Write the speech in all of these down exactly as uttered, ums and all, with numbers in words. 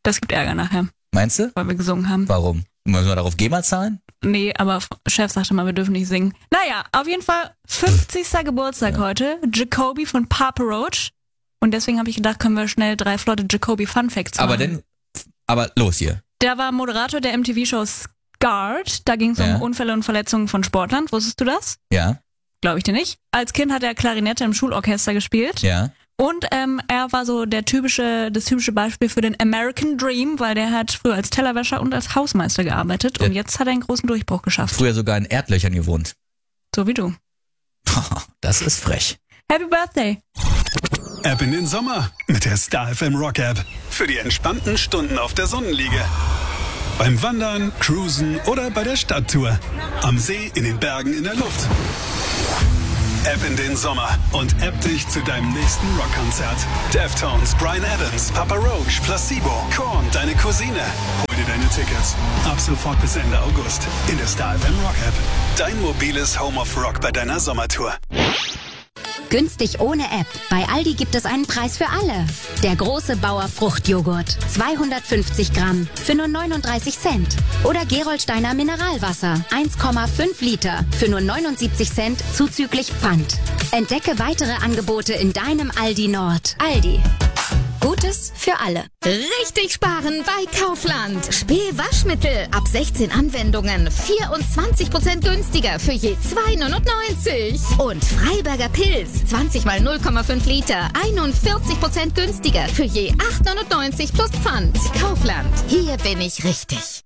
Das gibt Ärger nachher, Meinst du? weil wir gesungen haben. Warum? Müssen wir darauf GEMA zahlen? Nee, aber Chef sagte mal, wir dürfen nicht singen. Naja, auf jeden Fall fünfzigster Geburtstag Ja. heute. Jacoby von Papa Roach. Und deswegen habe ich gedacht, können wir schnell drei flotte Jacoby Fun Facts machen. Aber denn, aber los hier. Der war Moderator der M T V-Show Scarred. Da ging es Ja. um Unfälle und Verletzungen von Sportlern. Wusstest du das? Ja, Glaube ich dir nicht. Als Kind hat er Klarinette im Schulorchester gespielt. ja. Und ähm, er war so der typische, das typische Beispiel für den American Dream, weil der hat früher als Tellerwäscher und als Hausmeister gearbeitet. Und Ja. jetzt hat er einen großen Durchbruch geschafft. Früher sogar in Erdlöchern gewohnt. So wie du. Das ist frech. Happy Birthday! Ab in den Sommer mit der Star F M Rock App. Für die entspannten Stunden auf der Sonnenliege. Beim Wandern, Cruisen oder bei der Stadttour. Am See, in den Bergen, in der Luft. App in den Sommer und app dich zu deinem nächsten Rockkonzert. Deftones, Bryan Adams, Papa Roach, Placebo, Korn, deine Cousine. Hol dir deine Tickets. Ab sofort bis Ende August in der Star F M Rock App. Dein mobiles Home of Rock bei deiner Sommertour. Günstig ohne App. Bei Aldi gibt es einen Preis für alle. Der große Bauer Fruchtjoghurt. zweihundertfünfzig Gramm für nur neununddreißig Cent. Oder Gerolsteiner Mineralwasser. eins Komma fünf Liter für nur neunundsiebzig Cent zuzüglich Pfand. Entdecke weitere Angebote in deinem Aldi Nord. Aldi. Gutes für alle. Richtig sparen bei Kaufland. Spee-Waschmittel ab sechzehn Anwendungen. vierundzwanzig Prozent günstiger für je zwei neunundneunzig. Und Freiberger Pilz. zwanzig mal null Komma fünf Liter. einundvierzig Prozent günstiger für je acht neunundneunzig plus Pfand. Kaufland. Hier bin ich richtig.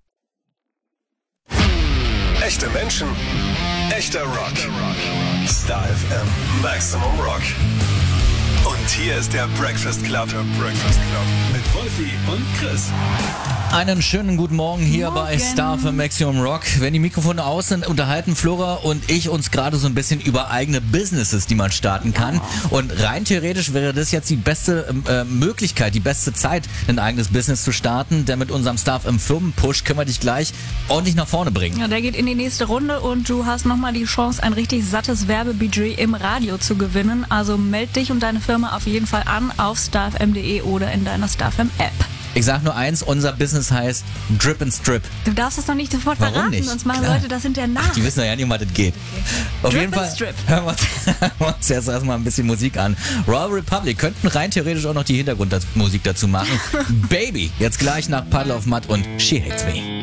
Echte Menschen, echter Rock. Star F M Maximum Rock. Und hier ist der Breakfast Club. Der Breakfast Club. Mit Wolfi und Chris. Einen schönen guten Morgen hier Morgen. bei Star für Maximum Rock. Wenn die Mikrofone aus sind, unterhalten Flora und ich uns gerade so ein bisschen über eigene Businesses, die man starten kann. Und rein theoretisch wäre das jetzt die beste äh, Möglichkeit, die beste Zeit, ein eigenes Business zu starten. Denn mit unserem Star im Firmenpush können wir dich gleich ordentlich nach vorne bringen. Ja, der geht in die nächste Runde und du hast nochmal die Chance, ein richtig sattes Werbebudget im Radio zu gewinnen. Also meld dich und deine Firma auf jeden Fall an auf starfm punkt de oder in deiner Star F M App. Ich sag nur eins, unser Business heißt Drip and Strip. Du darfst es noch nicht sofort Warum verraten, nicht? sonst machen Klar. Leute das hinterher nach. Die wissen ja nicht, um was das geht. Auf Drip jeden and Fall Strip. hören wir uns, hören wir uns jetzt erstmal ein bisschen Musik an. Royal Republic könnten rein theoretisch auch noch die Hintergrundmusik dazu machen. Baby, jetzt gleich nach Puddle of Mud und She Hates Me.